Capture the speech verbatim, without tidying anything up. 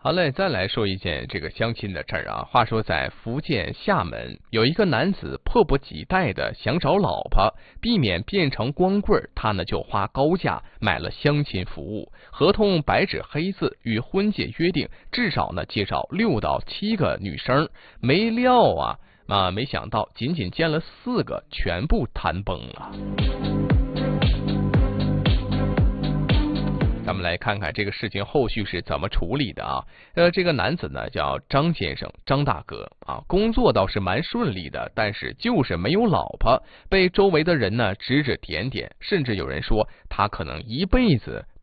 好嘞，再来说一件这个相亲的事儿啊。话说在福建厦门，有一个男子迫不及待的想找老婆，避免变成光棍，他呢就花高价买了相亲服务，合同白纸黑字，与婚介约定至少呢介绍六到七个女生，没料啊啊，没想到仅仅见了四个，全部谈崩了。咱们来看看这个事情后续是怎么处理的啊？呃，这个男子呢叫张先生，张大哥啊，工作倒是蛮顺利的，但是就是没有老婆，被周围的人呢指指点点，甚至有人说他可能一辈子